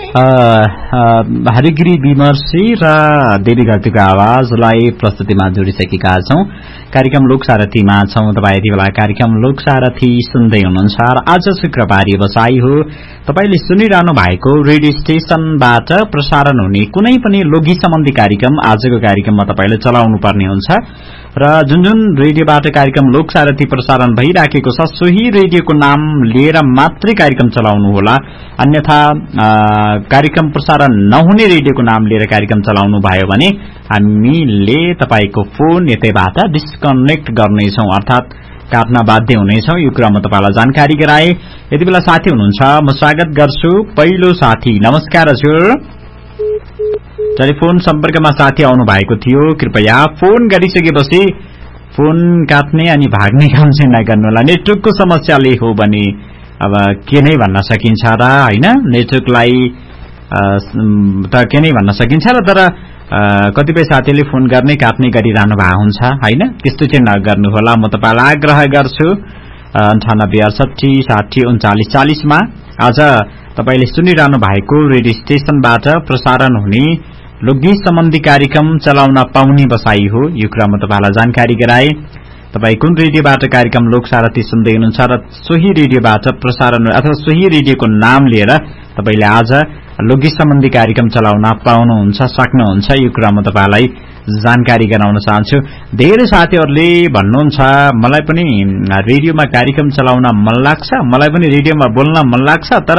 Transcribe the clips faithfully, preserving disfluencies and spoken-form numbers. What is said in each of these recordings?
हरिगिरी विमर्शी र देवी घरतीको आवाजलाई प्रस्तुतिमा जोडिसकेका छौं। कार्यक्रम लोकसारथीमा छौं। तपाईँ यति बेला कार्यक्रम लोकसारथी सुन्दै हुनुहुन्छ र आज शुक्रबार व्यवसायी हो। तपाईले सुनिरहनु भएको रेडियो स्टेशनबाट प्रसारण हुने कुनै पनि लोकगीत सम्बन्धी कार्यक्रम आजको कार्यक्रममा तपाईले चलाउनु पर्ने हुन्छ र जुन जुन रेडियोबाट कार्यक्रम लोकसारथी प्रसारण भइराखेको छ सोही रेडियोको नाम लिएर मात्रै कार्यक्रम चलाउनु होला। अन्यथा कार्यक्रम प्रसारण नहुने रेडियोको नाम लिएर कार्यक्रम चलाउनु भयो भने हामीले तपाईको फोन यतैबाट डिस्कनेक्ट गर्नेछौं, अर्थात काट्न बाध्य हुनेछौं। यो कुरा म तपाईलाई जानकारी गराए। यति बेला साथी हुनुहुन्छ, म स्वागत गर्छु। पहिलो साथी, नमस्कार हजुर। टेलिफोन सम्पर्कमा साथी आउनु भएको थियो। कृपया फोन गरिसकेपछि फोन काट्ने अनि भाग्ने काम चाहिँ नगर्नु होला। नेटवर्कको समस्याले हो भने अब के नै भन्न सकिन्छ र, हैन? नेटवर्कलाई त के नै भन्न सकिन्छ र, तर कतिपय साथीले फोन गर्ने काट्ने गरिरहनु भएको हुन्छ, हैन? त्यस्तो चाहिँ नगर्नु होला। म तपाईलाई आग्रह गर्छु। अन्ठानब्बे अडसठी साठी उन्चालिस चालिसमा आज तपाईले सुनिरहनु भएको रेडियो स्टेशनबाट प्रसारण हुने लोकगीत सम्बन्धी कार्यक्रम चलाउन पाउने बसाई हो। यो कुरा म तपाईलाई जानकारी गराए। तपाई कुन रेडियोबाट कार्यक्रम लोकसारथी सुन्दै हुनुहुन्छ र सोही रेडियोबाट प्रसारण अथवा सोही रेडियोको नाम लिएर तपाईले आज लोकगीत सम्बन्धी कार्यक्रम चलाउन पाउनुहुन्छ, सक्नुहुन्छ, यो कुरा म तपाईलाई जानकारी गराउन चाहन्छु। धेरै साथीहरूले भन्नुहुन्छ मलाई पनि रेडियोमा कार्यक्रम चलाउन मन लाग्छ, मलाई पनि रेडियोमा बोल्न मन लाग्छ, तर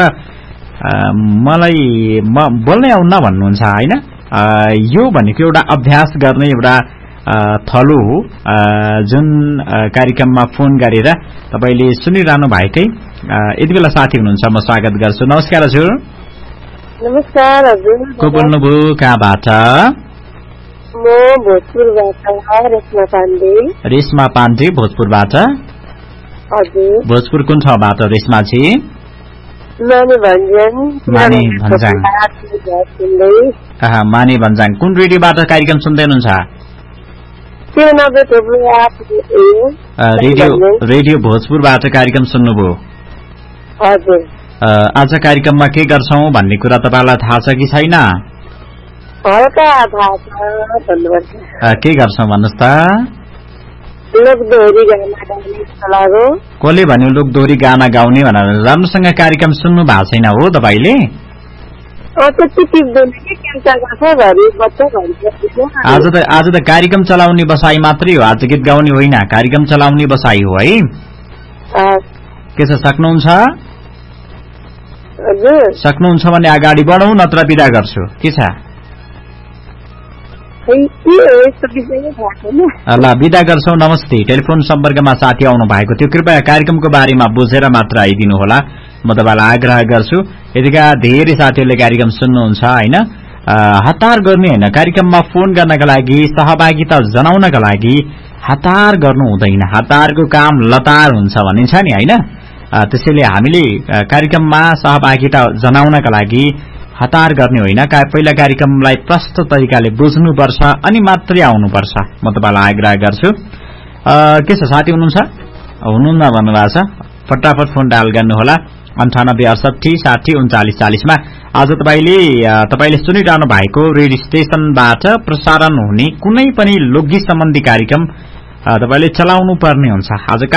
मलाई म बोल्नै आउन्न भन्नुहुन्छ, हैन? यो भनेको एउटा अभ्यास गर्ने एउटा थलो हो, जुन कार्यक्रममा फोन गरेर तपाईले सुनिरहनु भएकै यति बेला साथी हुनुहुन्छ, म स्वागत गर्छु। नमस्कार हजुर। नमस्कार हजुर। को बोल्नुभयो, कहाँबाट? म भोजपुरबाट रेशमा पाण्डे। रेशमा पाण्डे, भोजपुरबाट। हजुर। भोजपुर कुन ठाउँबाट रेशमाजी? माने भन्ज्याङ। माने भन्ज्याङ। आहा, माने भन्ज्याङ। कुन रेडियोबाट कार्यक्रम सुन्दै हुनुहुन्छ? रेडियो रेडियो भोजपुरबाट कार्यक्रम सुन्नुभयो? हजुर। आज कार्यक्रममा के गर्छौं भन्ने कुरा तपाईलाई थाहा छ कि छैन? हल्का थाहा छ, भन्नुपर्छ। के गर्छौं भन्नुस् त? लोकदोहोरी गाना गाउने चलागो। कसले भन्यो लोकदोहोरी गाना गाउने भनेर? राम्रोसँग कार्यक्रम सुन्नु भएको छैन हो तपाईले? आज त आज त कार्यक्रम चलाउने बसाई मात्रै हो, आज गीत गाउने होइन, कार्यक्रम चलाउने बसाई हो है। के छ, सक्नुहुन्छ? सक्नुहुन्छ भने अगाडि बढौं, नत्र बिदा गर्छु। के छ? ल बिदा गर्छौं। नमस्ते। टेलिफोन सम्पर्कमा साथी आउनु भएको थियो। कृपया कार्यक्रमको बारेमा बुझेर मात्र आइदिनु होला, म तपाईलाई आग्रह गर्छु। यतिका धेरै साथीहरूले कार्यक्रम सुन्नुहुन्छ, हैन? हतार गर्ने होइन, कार्यक्रममा फोन गर्नका लागि, सहभागिता जनाउनका लागि हतार गर्नु हुँदैन। हतारको काम लतार हुन्छ भनिन्छ नि, हैन? त्यसैले हामीले कार्यक्रममा सहभागिता जनाउनका लागि हतार गर्ने होइन, पहिला कार्यक्रमलाई प्रष्ट तरिकाले बुझ्नुपर्छ अनि मात्रै आउनुपर्छ, म तपाईलाई आग्रह गर्छु। के छ, साथी हुनुहुन्छ? हुनुहुन्न भन्नुभएको छ। फटाफट फोन डायल गर्नुहोला अन्ठानब्बे अडसठी साठी उन्चालिस चालिसमा। आज तपाईले तपाईले सुनिरहनु भएको रेडियो स्टेशनबाट प्रसारण हुने कुनै पनि लोकगीत सम्बन्धी कार्यक्रम तपाईले चलाउनु पर्ने हुन्छ। आज